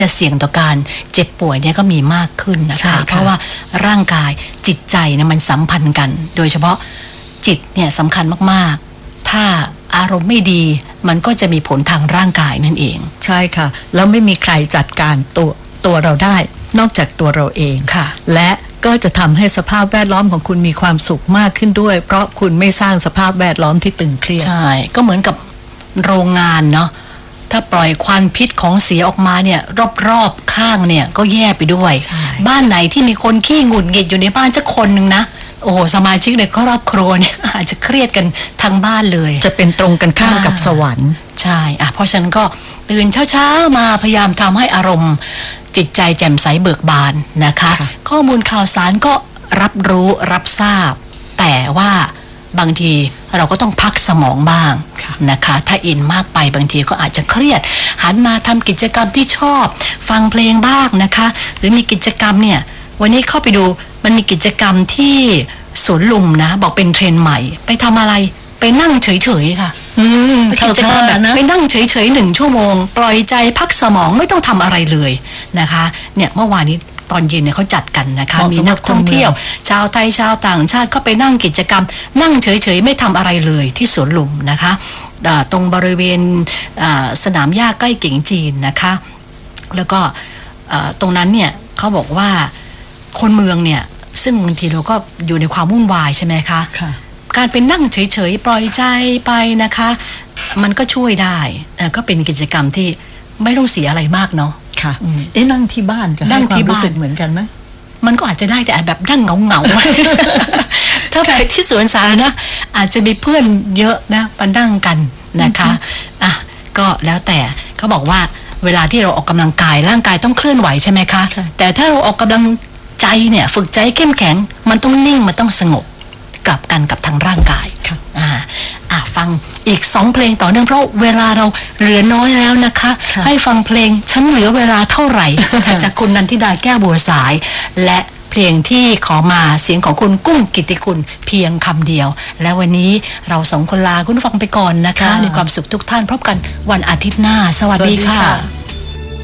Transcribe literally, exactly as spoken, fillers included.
จะเสี่ยงต่อการเจ็บป่วยเนี่ยก็มีมากขึ้นนะคะเพราะว่าร่างกายจิตใจเนี่ยมันสัมพันธ์กันโดยเฉพาะจิตเนี่ยสำคัญมากๆถ้าอารมณ์ไม่ดีมันก็จะมีผลทางร่างกายนั่นเองใช่ค่ะแล้วไม่มีใครจัดการตัวตัวเราได้นอกจากตัวเราเองค่ะและก็จะทำให้สภาพแวดล้อมของคุณมีความสุขมากขึ้นด้วยเพราะคุณไม่สร้างสภาพแวดล้อมที่ตึงเครียดใช่ก็เหมือนกับโรงงานเนาะถ้าปล่อยควันพิษของเสียออกมาเนี่ยรอบๆข้างเนี่ยก็แย่ไปด้วยบ้านไหนที่มีคนขี้หงุดหงิดอยู่ในบ้านสักคนหนึ่งนะโอ้โหสมาชิกในครอบครัวเนี่ยอาจจะเครียดกันทั้งบ้านเลยจะเป็นตรงกันข้ามกับสวรรค์ใช่อ่ะเพราะฉะนั้นก็ตื่นเช้าๆมาพยายามทำให้อารมณ์จิตใจแจ่มใสเบิกบานนะคะข้อมูลข่าวสารก็รับรู้รับทราบแต่ว่าบางทีเราก็ต้องพักสมองบ้างนะคะถ้าอินมากไปบางทีก็อาจจะเครียดหันมาทำกิจกรรมที่ชอบฟังเพลงบ้างนะคะหรือมีกิจกรรมเนี่ยวันนี้เข้าไปดูมันมีกิจกรรมที่สวนลุมนะบอกเป็นเทรนด์ใหม่ไปทำอะไรไปนั่งเฉยๆค่ะไปกิจกรรมแบบไปนั่งเฉยๆหนึ่งชั่วโมงปล่อยใจพักสมองไม่ต้องทำอะไรเลยนะคะเนี่ยเมื่อวานนี้ตอนเย็นเนี่ยเขาจัดกันนะคะมีนักท่องเที่ยวชาวไทยชาวต่างชาติก็ไปนั่งกิจกรรมนั่งเฉยๆไม่ทำอะไรเลยที่สวนลุมนะคะตรงบริเวณสนามหญ้าใกล้เก๋งจีนนะคะแล้วก็ตรงนั้นเนี่ยเขาบอกว่าคนเมืองเนี่ยซึ่งบางทีเราก็อยู่ในความวุ่นวายใช่ไหมคะการเป็นนั่งเฉยๆปล่อยใจไปนะคะมันก็ช่วยได้ก็เป็นกิจกรรมที่ไม่ต้องเสียอะไรมากเนาะค่ะเอ๊ะนั่งที่บ้านจะให้ความรู้สึกเหมือนกันไหมมันก็อาจจะได้แต่แบบนั่งเหงาๆถ้าไปที่สวนสาธารณะอาจจะมีเพื่อนเยอะนะมานั่งกันนะคะอ่ะก็แล้วแต่เขาบอกว่าเวลาที่เราออกกำลังกายร่างกายต้องเคลื่อนไหวใช่ไหมคะแต่ถ้าเราออกกำลังใจเนี่ยฝึกใจเข้มแข็งมันต้องนิ่งมันต้องสงบกลับกันกับทางร่างกายค่ะอ่าอ่าฟังอีกสองเพลงต่อเนื่องเพราะเวลาเราเหลือน้อยแล้วนะคะให้ฟังเพลงฉันเหลือเวลาเท่าไหร่ จากคุณนันทิดาแก้วบัวสายและเพลงที่ขอมาเสียงของคุณกุ้งกิตติคุณเพียงคำเดียวและวันนี้เราสองคนลาคุณฟังไปก่อนนะคะในความสุขทุกท่านพบกันวันอาทิตย์หน้าสวัสดีค่ะ